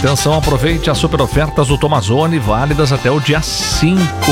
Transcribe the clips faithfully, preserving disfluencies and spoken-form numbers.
Atenção, aproveite as super ofertas do Tomazone, válidas até o dia cinco.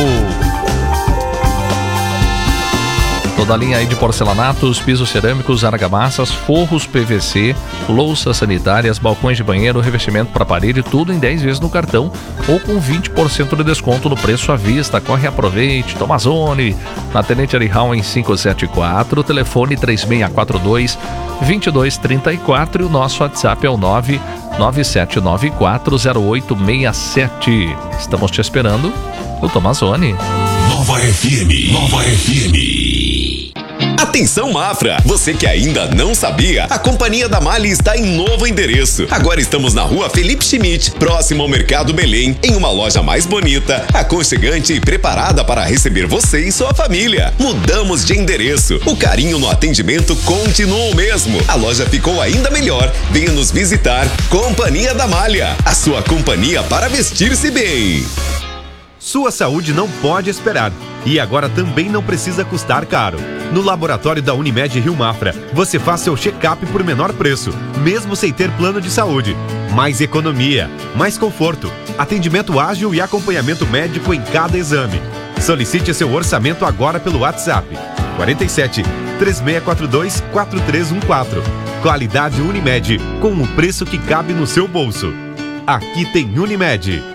Toda a linha aí de porcelanatos, pisos cerâmicos, argamassas, forros P V C, louças sanitárias, balcões de banheiro, revestimento para parede, tudo em dez vezes no cartão ou com vinte por cento de desconto no preço à vista. Corre e aproveite. Tomazone, na Tenente Arihal em quinhentos e setenta e quatro, telefone três seis quatro dois, dois dois três quatro e o nosso WhatsApp é o nove nove sete nove quatro zero oito seis sete. Estamos te esperando no Tomazone. Nova F M, Nova F M. Atenção Mafra, você que ainda não sabia, a Companhia da Malha está em novo endereço. Agora estamos na rua Felipe Schmidt, próximo ao Mercado Belém, em uma loja mais bonita, aconchegante e preparada para receber você e sua família. Mudamos de endereço, o carinho no atendimento continua o mesmo. A loja ficou ainda melhor, venha nos visitar. Companhia da Malha, a sua companhia para vestir-se bem. Sua saúde não pode esperar e agora também não precisa custar caro. No laboratório da Unimed Rio Mafra, você faz seu check-up por menor preço, mesmo sem ter plano de saúde. Mais economia, mais conforto, atendimento ágil e acompanhamento médico em cada exame. Solicite seu orçamento agora pelo WhatsApp quarenta e sete, três seis quatro dois, quatro três um quatro. Qualidade Unimed, com o preço que cabe no seu bolso. Aqui tem Unimed.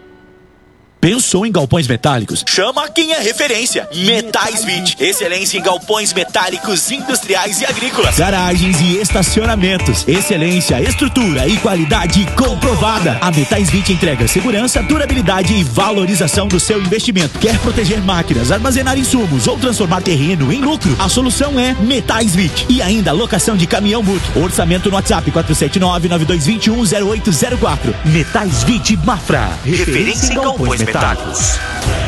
Pensou em galpões metálicos? Chama quem é referência. Metais vinte. Excelência em galpões metálicos industriais e agrícolas. Garagens e estacionamentos. Excelência, estrutura e qualidade comprovada. A Metais vinte entrega segurança, durabilidade e valorização do seu investimento. Quer proteger máquinas, armazenar insumos ou transformar terreno em lucro? A solução é Metais vinte. E ainda locação de caminhão mútuo. Orçamento no WhatsApp quatro sete nove, nove dois dois um, zero oito zero quatro. Metais vinte Mafra. Referência em galpões metálicos. Metálicos.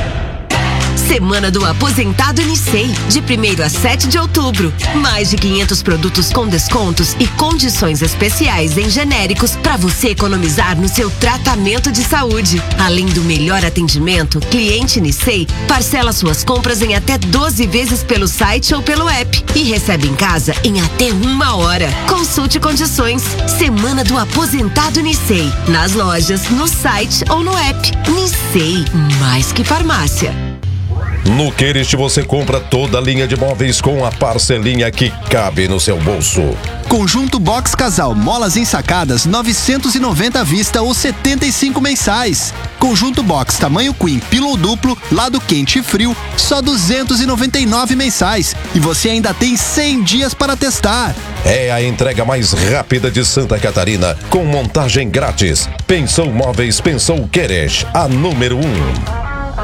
Semana do Aposentado Unicei, de primeiro a sete de outubro. Mais de quinhentos produtos com descontos e condições especiais em genéricos para você economizar no seu tratamento de saúde. Além do melhor atendimento, cliente Unicei parcela suas compras em até doze vezes pelo site ou pelo app e recebe em casa em até uma hora. Consulte condições. Semana do Aposentado Unicei. Nas lojas, no site ou no app. Unicei, mais que farmácia. No Querist você compra toda a linha de móveis com a parcelinha que cabe no seu bolso. Conjunto Box Casal, molas ensacadas, novecentos e noventa à vista ou setenta e cinco mensais. Conjunto Box tamanho Queen, pillow duplo, lado quente e frio, só duzentos e noventa e nove mensais. E você ainda tem cem dias para testar. É a entrega mais rápida de Santa Catarina, com montagem grátis. Pensou Móveis, pensou Querist, a número um.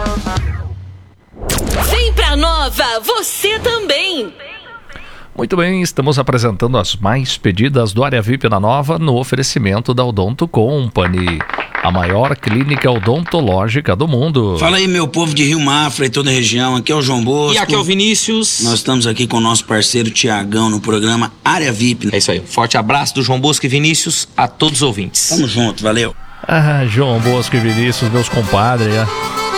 Vem pra Nova, você também! Muito bem, estamos apresentando as mais pedidas do Área V I P na Nova no oferecimento da Odonto Company, a maior clínica odontológica do mundo. Fala aí, meu povo de Rio Mafra e toda a região, aqui é o João Bosco. E aqui é o Vinícius. Nós estamos aqui com o nosso parceiro Tiagão no programa Área V I P. É isso aí, forte abraço do João Bosco e Vinícius a todos os ouvintes. Tamo junto, valeu. Ah, João Bosco e Vinícius, meus compadres, é.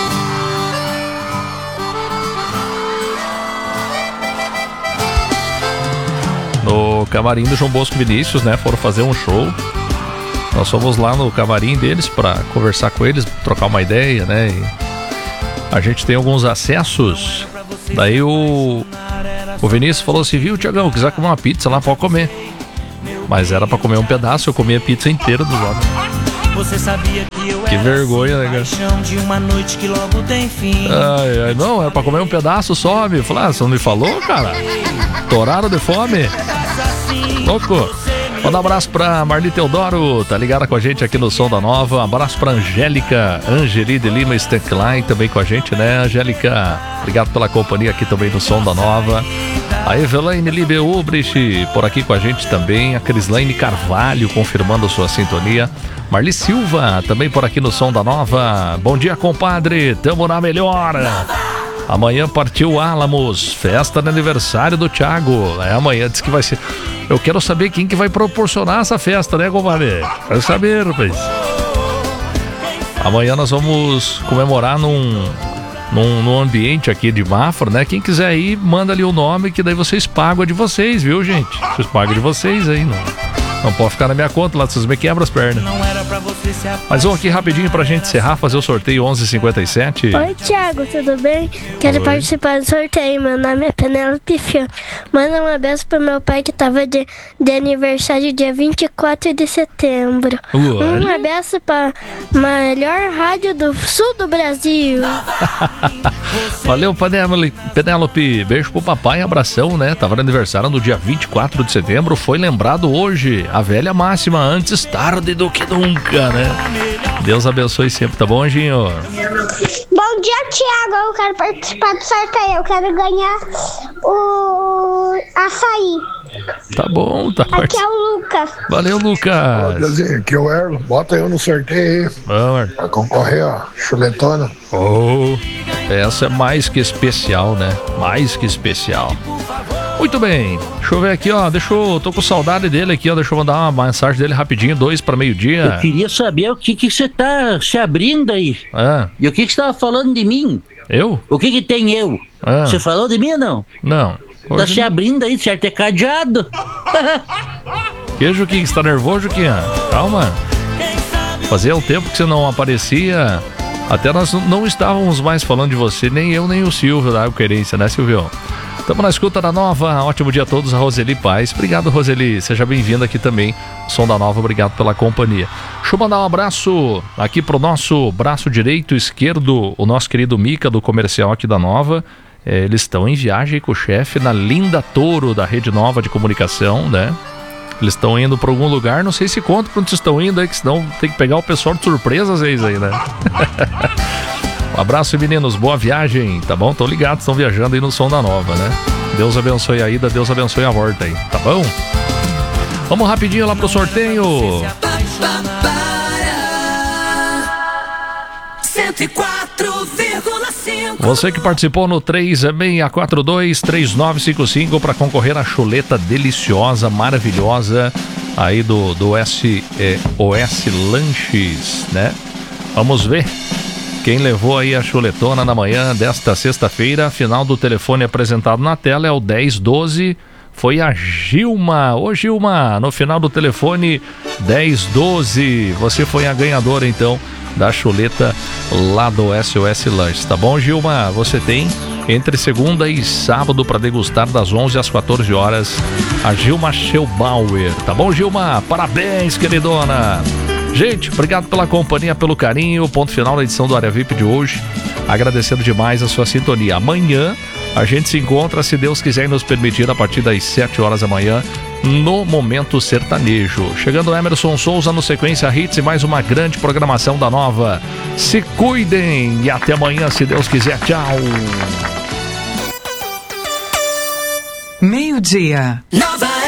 No camarim do João Bosco e Vinícius, né? Foram fazer um show. Nós fomos lá no camarim deles para conversar com eles, trocar uma ideia, né? E a gente tem alguns acessos. Daí o, o Vinícius falou assim: viu, Tiagão, quiser comer uma pizza lá, pode comer. Mas era para comer um pedaço, eu comi a pizza inteira do lado. Você sabia que eu que era vergonha, né, cara? De uma noite que logo tem fim. Ai, ai, não, era pra comer um pedaço só, me falou, ah, você não me falou, cara? Toraram de fome? Louco. Manda um abraço pra Marli Teodoro, tá ligada com a gente aqui no Som da Nova. Um abraço pra Angélica, Angeli de Lima Stankline, também com a gente, né, Angélica? Obrigado pela companhia aqui também no Som da Nova. A Evelaine Libe Ubrich por aqui com a gente também. A Crislaine Carvalho confirmando sua sintonia. Marli Silva também por aqui no Som da Nova. Bom dia, compadre, tamo na melhor. Amanhã partiu Álamos, festa de aniversário do Thiago. É, amanhã diz que vai ser. Eu quero saber quem que vai proporcionar essa festa, né, compadre? Quero saber, rapaz. Amanhã nós vamos comemorar num, num, num ambiente aqui de Mafra, né? Quem quiser ir, manda ali o nome que daí vocês pagam a de vocês, viu, gente? Vocês pagam de vocês aí, não, não pode ficar na minha conta lá, vocês me quebram as pernas. Não era pra você Mais um aqui rapidinho pra gente encerrar, fazer o sorteio onze e cinquenta e sete. Oi, Thiago, tudo bem? Quero Oi. participar do sorteio. Meu nome é Penélope Fian. Manda um abraço pro meu pai que tava de, de aniversário dia vinte e quatro de setembro. Oi. Um abraço pra melhor rádio do sul do Brasil. Valeu, Penélope. Penélope, beijo pro papai, abração, né? Tava no aniversário no dia vinte e quatro de setembro, foi lembrado hoje. A velha máxima, antes tarde do que nunca, né? Deus abençoe sempre, tá bom, Anjinho? Bom dia, Thiago. Eu quero participar do sorteio. Eu quero ganhar o açaí. Tá bom, tá. Aqui é o Lucas. Valeu, Lucas. Deus, aqui é o Erlo. Bota eu no sorteio aí. Vamos. Pra concorrer, ó. Chuletona. Oh, essa é mais que especial, né? Mais que especial. Muito bem, deixa eu ver aqui, ó. Deixa eu. Tô com saudade dele aqui, ó. Deixa eu mandar uma mensagem dele rapidinho, dois para meio-dia. Eu queria saber o que que você tá se abrindo aí. Ah. E o que que você tava falando de mim? Eu? O que que tem eu? Ah. Você falou de mim ou não? Não. Tá se abrindo aí, certo? É cadeado. Que, Juquinha, você tá nervoso, Juquinha? Calma. Fazia um tempo que você não aparecia. Até nós não estávamos mais falando de você, nem eu, nem o Silvio da Querência, né, Silvio? Estamos na escuta da Nova. Ótimo dia a todos, a Roseli Paz. Obrigado, Roseli. Seja bem-vinda aqui também. Som da Nova, obrigado pela companhia. Deixa eu mandar um abraço aqui pro nosso braço direito, esquerdo, o nosso querido Mica, do comercial aqui da Nova. É, eles estão em viagem com o chefe na Linda Toro, da Rede Nova de Comunicação, né? Eles estão indo para algum lugar, não sei se conta pra onde vocês estão indo aí, que senão tem que pegar o pessoal de surpresa às vezes aí, né? Um abraço, meninos, boa viagem, tá bom? Estão ligados, estão viajando aí no Som da Nova, né? Deus abençoe a ida, Deus abençoe a volta aí, tá bom? Vamos rapidinho lá pro sorteio. cento e quatro vírgula cinco. Você que participou no três seis quatro dois, três nove cinco cinco para concorrer à chuleta deliciosa, maravilhosa aí do, do S, é, O S Lanches, né? Vamos ver quem levou aí a chuletona na manhã desta sexta-feira. Final do telefone apresentado na tela é o dez doze. Foi a Gilma. Ô, Gilma, no final do telefone dez doze. Você foi a ganhadora, então, da chuleta lá do S O S Lanches, tá bom, Gilma? Você tem entre segunda e sábado para degustar das onze às quatorze horas a Gilma Schelbauer, tá bom, Gilma? Parabéns, queridona! Gente, obrigado pela companhia, pelo carinho. Ponto final da edição do Área V I P de hoje. Agradecendo demais a sua sintonia. Amanhã a gente se encontra, se Deus quiser e nos permitir, a partir das sete horas da manhã, no Momento Sertanejo. Chegando Emerson Souza no Sequência Hits e mais uma grande programação da Nova. Se cuidem e até amanhã, se Deus quiser. Tchau. Meio-dia.